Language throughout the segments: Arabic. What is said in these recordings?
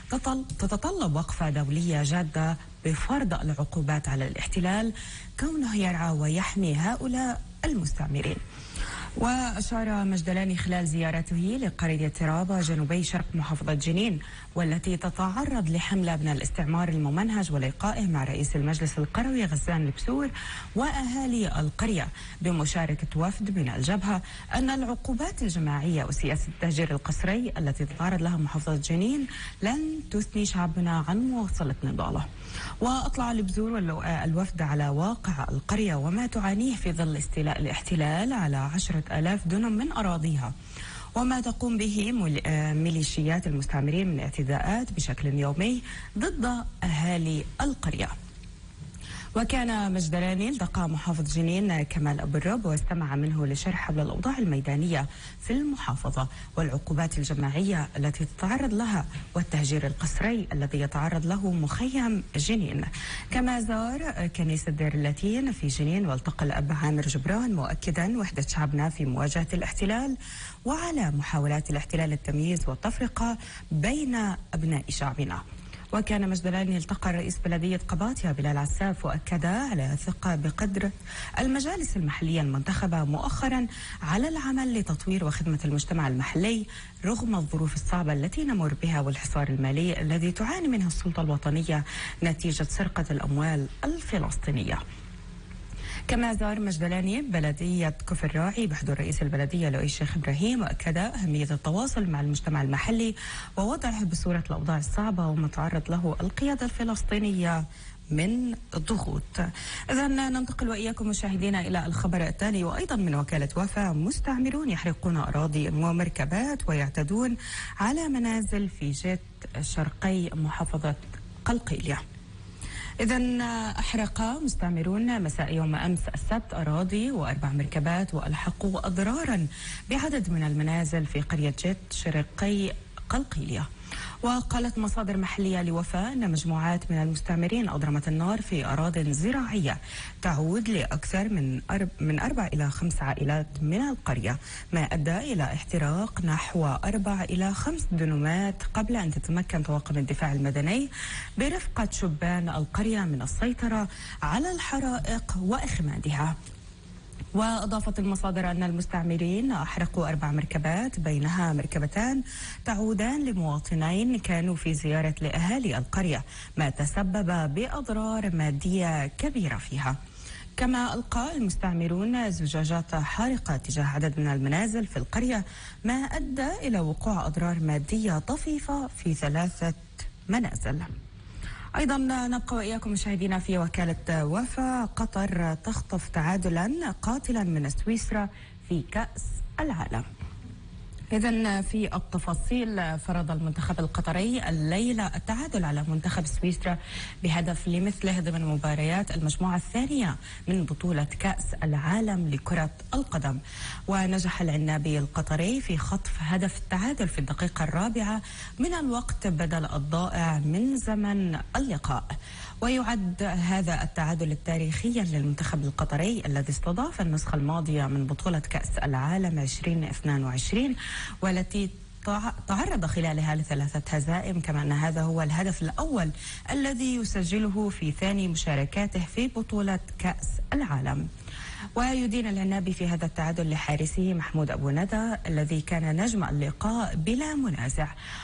تتطلب وقفة دولية جادة بفرض العقوبات على الاحتلال كونه يرعى ويحمي هؤلاء المستعمرين. وأشار مجدلاني خلال زيارته لقرية ترابة جنوبي شرق محافظة جنين والتي تتعرض لحملة من الاستعمار الممنهج ولقائه مع رئيس المجلس القروي غسان البسور وأهالي القرية بمشاركة وفد من الجبهة أن العقوبات الجماعية وسياسة التهجير القسري التي تتعرض لها محافظة جنين لن تثني شعبنا عن مواصلة نضاله. وأطلع البزور والوفد على واقع القرية وما تعانيه في ظل استيلاء الاحتلال على 10,000 دنم من أراضيها وما تقوم به ميليشيات المستعمرين من اعتداءات بشكل يومي ضد أهالي القرية. وكان مجدلاني التقى محافظ جنين كمال أبو الرب واستمع منه لشرح حول الأوضاع الميدانية في المحافظة والعقوبات الجماعية التي تتعرض لها والتهجير القسري الذي يتعرض له مخيم جنين. كما زار كنيسة دير اللاتين في جنين والتقى الأب عامر جبران مؤكدا وحدة شعبنا في مواجهة الاحتلال وعلى محاولات الاحتلال التمييز والتفرقة بين أبناء شعبنا. وكان مجدلاني التقى رئيس بلدية قباطيا بلال عساف وأكد على ثقة بقدر المجالس المحلية المنتخبة مؤخرا على العمل لتطوير وخدمة المجتمع المحلي رغم الظروف الصعبة التي نمر بها والحصار المالي الذي تعاني منه السلطة الوطنية نتيجة سرقة الأموال الفلسطينية. كما زار مجدلاني بلدية كفر الراعي بحضور رئيس البلدية لؤي الشيخ إبراهيم وأكد أهمية التواصل مع المجتمع المحلي ووضعه بصورة الأوضاع الصعبة وما تعرض له القيادة الفلسطينية من ضغوط. إذا ننتقل وإياكم مشاهدينا إلى الخبر الثاني وأيضا من وكالة وفاء. مستعمرون يحرقون أراضي ومركبات ويعتدون على منازل في جيت شرقي محافظة قلقيلية. إذن أحرق مستعمرون مساء يوم أمس السبت أراضي و4 مركبات وألحقوا أضرارا بعدد من المنازل في قرية جيت شرقي قلقيلية. وقالت مصادر محلية لوفاء أن مجموعات من المستعمرين أضرمت النار في أراضٍ زراعية تعود لأكثر من 4 إلى 5 عائلات من القرية ما أدى إلى احتراق نحو 4 إلى 5 دنومات قبل أن تتمكن طواقم الدفاع المدني برفقة شبان القرية من السيطرة على الحرائق وإخمادها. وأضافت المصادر أن المستعمرين أحرقوا 4 مركبات بينها مركبتان تعودان لمواطنين كانوا في زيارة لأهالي القرية ما تسبب بأضرار مادية كبيرة فيها. كما ألقى المستعمرون زجاجات حارقة تجاه عدد من المنازل في القرية ما أدى إلى وقوع أضرار مادية طفيفة في 3 منازل. أيضا نبقى وإياكم مشاهدينا في وكالة وفاء. قطر تخطف تعادلا قاتلا من سويسرا في كأس العالم. إذن في التفاصيل فرض المنتخب القطري الليلة التعادل على منتخب سويسرا بهدف لمثله ضمن مباريات المجموعة الثانية من بطولة كأس العالم لكرة القدم. ونجح العنابي القطري في خطف هدف التعادل في الدقيقة 4 من الوقت بدل الضائع من زمن اللقاء. ويعد هذا التعادل التاريخي للمنتخب القطري الذي استضاف النسخة الماضية من بطولة كأس العالم 2022 والتي تعرض خلالها ل3 هزائم، كما أن هذا هو الهدف الأول الذي يسجله في ثاني مشاركاته في بطولة كأس العالم. ويدين العنابي في هذا التعادل لحارسه محمود أبو ندى الذي كان نجم اللقاء بلا منازع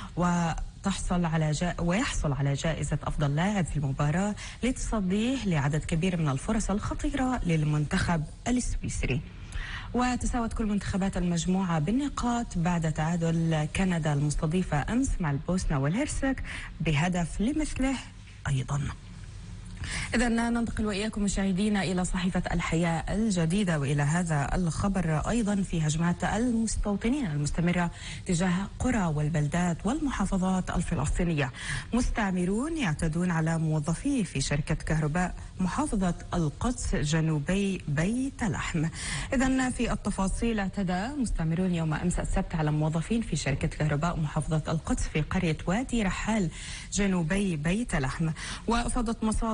ويحصل على جائزة أفضل لاعب في المباراة لتصديه لعدد كبير من الفرص الخطيرة للمنتخب السويسري. وتساوت كل منتخبات المجموعة بالنقاط بعد تعادل كندا المستضيفة أمس مع البوسنة والهرسك بهدف لمثله أيضا. إذا ننتقل وإياكم مشاهدينا إلى صحيفة الحياة الجديدة وإلى هذا الخبر أيضا في هجمات المستوطنين المستمرة تجاه قرى والبلدات والمحافظات الفلسطينية. مستعمرون يعتدون على موظفيه في شركة كهرباء محافظة القدس جنوبي بيت لحم. إذا في التفاصيل اعتدى مستعمرون يوم أمس السبت على موظفين في شركة كهرباء محافظة القدس في قرية وادي رحال جنوبي بيت لحم. وأفادت مصادر أمنية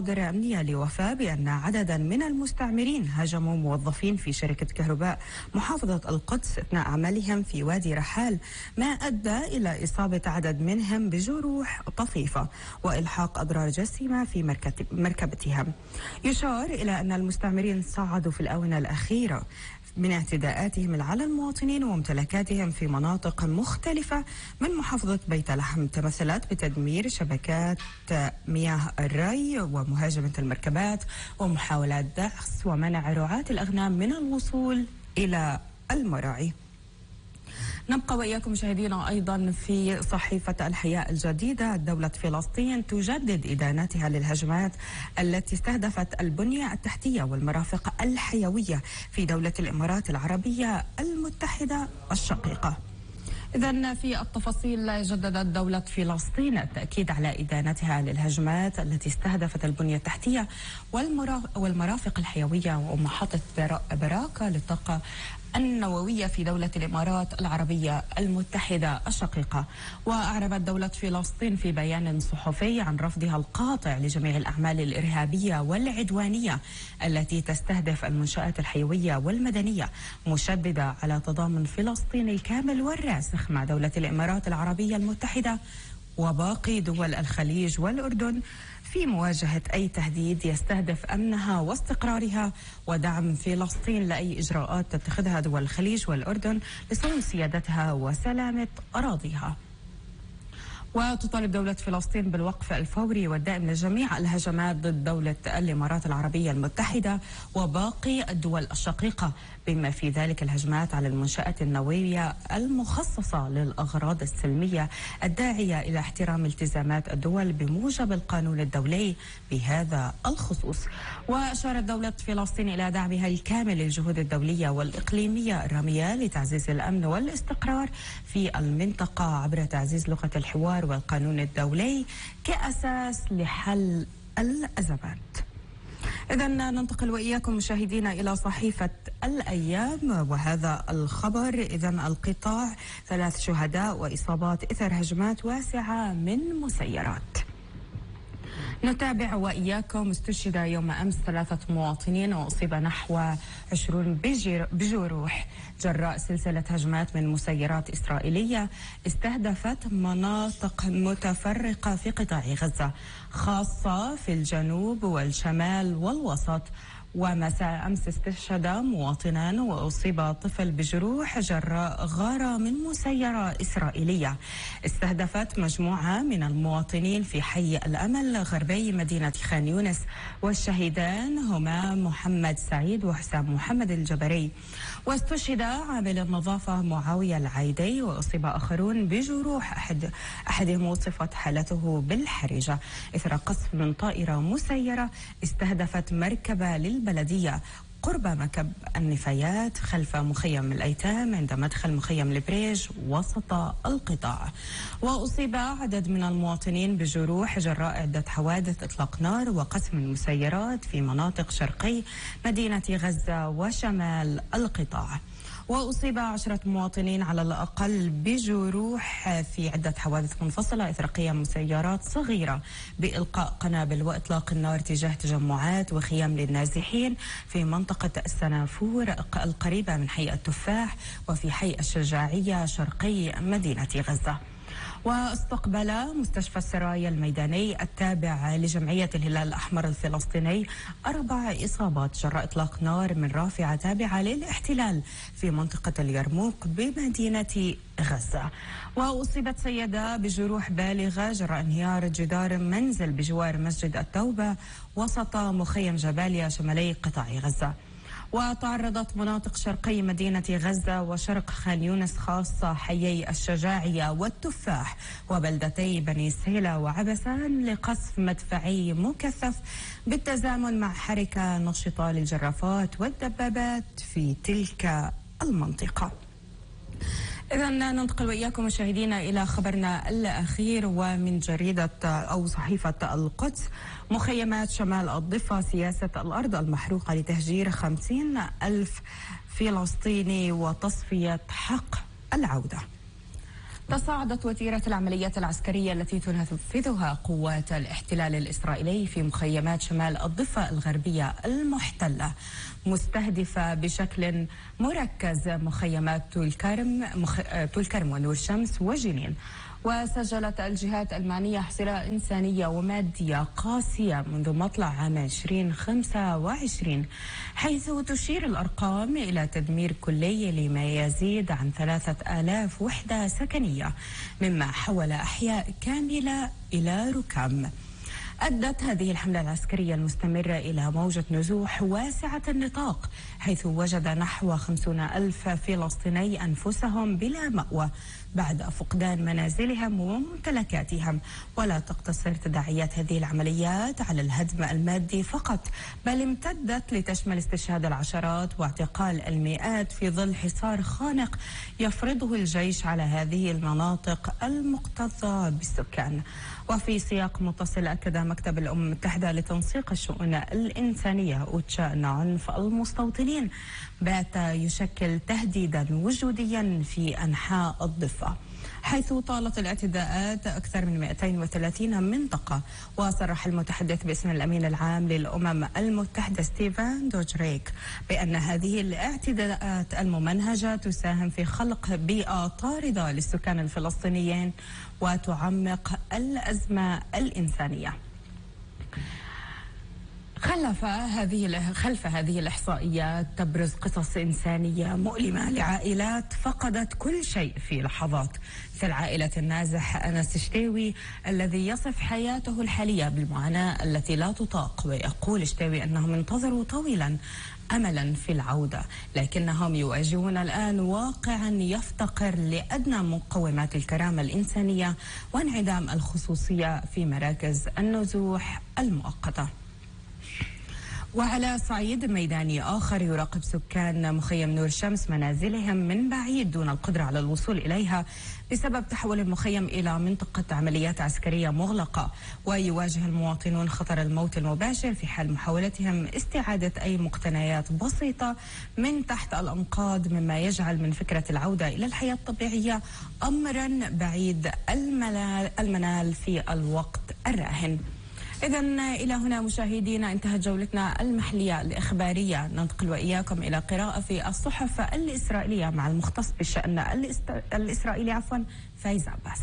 إعلامية لوفاء بأن عددا من المستعمرين هاجموا موظفين في شركة كهرباء محافظة القدس أثناء عملهم في وادي رحال، ما أدى إلى إصابة عدد منهم بجروح طفيفة وإلحاق أضرار جسيمة في مركبتهم. يشار إلى أن المستعمرين صعدوا في الآونة الأخيرة من اعتداءاتهم على المواطنين وممتلكاتهم في مناطق مختلفة من محافظة بيت لحم، تمثلت بتدمير شبكات مياه الري ومهاجمة المركبات ومحاولات دعس ومنع رعاة الأغنام من الوصول إلى المراعي. نبقى وإياكم مشاهدينا أيضا في صحيفة الحياة الجديدة. دولة فلسطين تجدد إدانتها للهجمات التي استهدفت البنية التحتية والمرافق الحيوية في دولة الإمارات العربية المتحدة الشقيقة. إذن في التفاصيل، جددت دولة فلسطين التأكيد على إدانتها للهجمات التي استهدفت البنية التحتية والمرافق الحيوية ومحطة براكة للطاقة النووية في دولة الإمارات العربية المتحدة الشقيقة. وأعربت دولة فلسطين في بيان صحفي عن رفضها القاطع لجميع الأعمال الإرهابية والعدوانية التي تستهدف المنشآت الحيوية والمدنية، مشددة على تضامن فلسطين الكامل والراسخ مع دولة الإمارات العربية المتحدة وباقي دول الخليج والأردن في مواجهة أي تهديد يستهدف أمنها واستقرارها، ودعم فلسطين لأي إجراءات تتخذها دول الخليج والأردن لصون سيادتها وسلامة أراضيها. وتطالب دولة فلسطين بالوقف الفوري والدائم لجميع الهجمات ضد دولة الإمارات العربية المتحدة وباقي الدول الشقيقة، بما في ذلك الهجمات على المنشآت النووية المخصصة للأغراض السلمية الداعية إلى احترام التزامات الدول بموجب القانون الدولي بهذا الخصوص. وأشارت دولة فلسطين إلى دعمها الكامل للجهود الدولية والإقليمية الرامية لتعزيز الأمن والاستقرار في المنطقة عبر تعزيز لغة الحوار والقانون الدولي كأساس لحل الأزمات. إذن ننتقل وإياكم مشاهدينا إلى صحيفة الأيام وهذا الخبر. إذن القطاع 3 شهداء وإصابات إثر هجمات واسعة من مسيرات. نتابع وإياكم. استشهد يوم أمس 3 مواطنين وأصيب نحو 20 بجروح جراء سلسلة هجمات من مسيرات إسرائيلية استهدفت مناطق متفرقة في قطاع غزة، خاصة في الجنوب والشمال والوسط. ومساء أمس استشهد مواطنان وأصيب طفل بجروح جراء غارة من مسيرة إسرائيلية استهدفت مجموعة من المواطنين في حي الأمل غربي مدينة خان يونس، والشهيدان هما محمد سعيد وحسام محمد الجبري. واستشهد عامل النظافة معاوية العايدي وأصيب آخرون بجروح، أحدهم وصفت حالته بالحرجة إثر قصف من طائرة مسيرة استهدفت مركبة للبلدية قرب مكب النفايات خلف مخيم الأيتام عند مدخل مخيم البريج وسط القطاع. وأصيب عدد من المواطنين بجروح جراء عدة حوادث إطلاق نار وقسم المسيرات في مناطق شرقي مدينة غزة وشمال القطاع. وأصيب 10 مواطنين على الأقل بجروح في عدة حوادث منفصلة إثر قيام مسيرات صغيرة بإلقاء قنابل وإطلاق النار تجاه تجمعات وخيام للنازحين في منطقة السنافور القريبة من حي التفاح وفي حي الشجاعية شرقي مدينة غزة. واستقبل مستشفى السرايا الميداني التابع لجمعية الهلال الأحمر الفلسطيني 4 إصابات جراء إطلاق نار من رافعة تابعة للاحتلال في منطقة اليرموك بمدينة غزة. وأصيبت سيدة بجروح بالغة جراء انهيار جدار منزل بجوار مسجد التوبة وسط مخيم جباليا شمالي قطاع غزة. وتعرضت مناطق شرقي مدينة غزة وشرق خان يونس خاصة حيي الشجاعية والتفاح وبلدتي بني سهيلة وعبسان لقصف مدفعي مكثف بالتزامن مع حركة نشطة للجرافات والدبابات في تلك المنطقة. إذن ننتقل وإياكم مشاهدينا إلى خبرنا الأخير ومن جريدة أو صحيفة القدس. مخيمات شمال الضفة سياسة الأرض المحروقة لتهجير 50,000 فلسطيني وتصفية حق العودة. تصاعدت وتيرة العمليات العسكرية التي تنفذها قوات الاحتلال الإسرائيلي في مخيمات شمال الضفة الغربية المحتلة، مستهدفة بشكل مركز مخيمات طول كرم ونور شمس وجنين. وسجلت الجهات المعنية حصيلة إنسانية ومادية قاسية منذ مطلع عام 2025، حيث تشير الأرقام إلى تدمير كلي لما يزيد عن 3000 وحدة سكنية، مما حول أحياء كاملة إلى ركام. أدت هذه الحملة العسكرية المستمرة إلى موجة نزوح واسعة النطاق، حيث وجد نحو 50,000 فلسطيني أنفسهم بلا مأوى بعد فقدان منازلهم وممتلكاتهم. ولا تقتصر تداعيات هذه العمليات على الهدم المادي فقط، بل امتدت لتشمل استشهاد العشرات واعتقال المئات في ظل حصار خانق يفرضه الجيش على هذه المناطق المكتظة بالسكان. وفي سياق متصل، أكد مكتب الأمم المتحدة لتنسيق الشؤون الإنسانية أوتشا أن عنف المستوطنين بات يشكل تهديدا وجوديا في أنحاء الضفة، حيث طالت الاعتداءات أكثر من 230 منطقة. وصرح المتحدث باسم الأمين العام للأمم المتحدة ستيفان دوجريك بأن هذه الاعتداءات الممنهجة تساهم في خلق بيئة طاردة للسكان الفلسطينيين وتعمق الأزمة الإنسانية. خلف هذه الإحصائيات تبرز قصص إنسانية مؤلمة لعائلات فقدت كل شيء في لحظات، مثل عائلة النازح أنس شتاوي الذي يصف حياته الحالية بالمعاناة التي لا تطاق. ويقول شتاوي أنهم انتظروا طويلا أملا في العودة، لكنهم يواجهون الآن واقعا يفتقر لأدنى مقومات الكرامة الإنسانية وانعدام الخصوصية في مراكز النزوح المؤقتة. وعلى صعيد ميداني آخر، يراقب سكان مخيم نور شمس منازلهم من بعيد دون القدرة على الوصول إليها بسبب تحول المخيم إلى منطقة عمليات عسكرية مغلقة. ويواجه المواطنون خطر الموت المباشر في حال محاولتهم استعادة أي مقتنيات بسيطة من تحت الأنقاض، مما يجعل من فكرة العودة إلى الحياة الطبيعية أمرا بعيد المنال في الوقت الراهن. إذن إلى هنا مشاهدينا انتهت جولتنا المحلية الإخبارية. ننتقل وإياكم إلى قراءة في الصحف الإسرائيلية مع المختص بالشأن الإسرائيلي فايز عباس.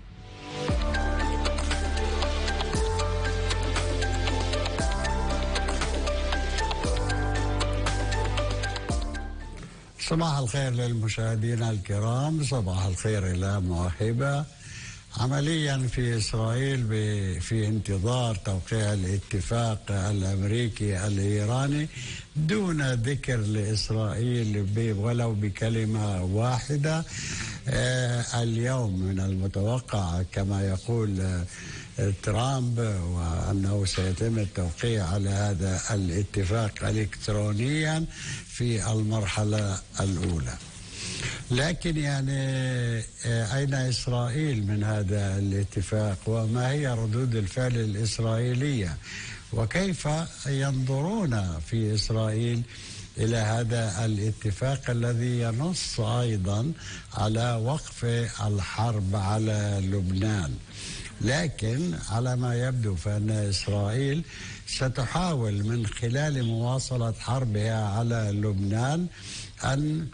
صباح الخير للمشاهدين الكرام، صباح الخير إلى موهبة. عمليا في إسرائيل في انتظار توقيع الاتفاق الأمريكي الإيراني دون ذكر لإسرائيل ولو بكلمة واحدة. اليوم من المتوقع كما يقول ترامب وأنه سيتم التوقيع على هذا الاتفاق إلكترونيا في المرحلة الأولى. لكن يعني أين إسرائيل من هذا الاتفاق، وما هي ردود الفعل الإسرائيلية، وكيف ينظرون في إسرائيل إلى هذا الاتفاق الذي ينص أيضا على وقف الحرب على لبنان. لكن على ما يبدو فإن إسرائيل ستحاول من خلال مواصلة حربها على لبنان أن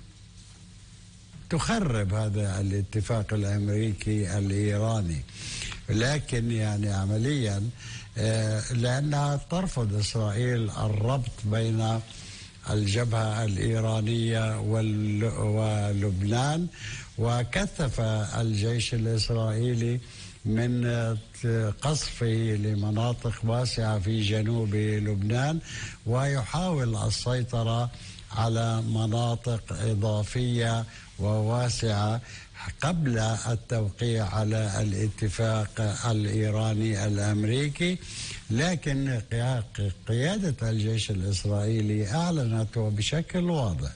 تخرب هذا الاتفاق الأمريكي الإيراني. لكن يعني عمليا لأنها ترفض إسرائيل الربط بين الجبهة الإيرانية ولبنان، وكثف الجيش الإسرائيلي من قصفه لمناطق واسعة في جنوب لبنان، ويحاول السيطرة على مناطق إضافية وواسعة قبل التوقيع على الاتفاق الإيراني الأمريكي. لكن قيادة الجيش الإسرائيلي أعلنت وبشكل واضح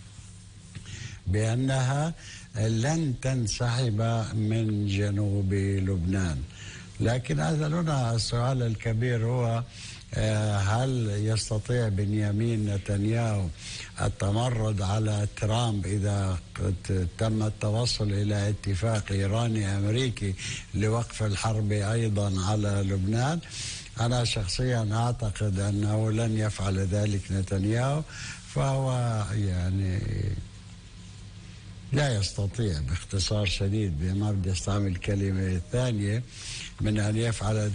بأنها لن تنسحب من جنوب لبنان. لكن هذا هنا السؤال الكبير هو هل يستطيع بنيامين نتنياهو التمرد على ترامب إذا تم التوصل إلى اتفاق إيراني أمريكي لوقف الحرب أيضا على لبنان؟ أنا شخصيا أعتقد أنه لن يفعل ذلك نتنياهو، فهو يعني لا يستطيع باختصار شديد، بما بدي استعمل الكلمة الثانية من أن يفعل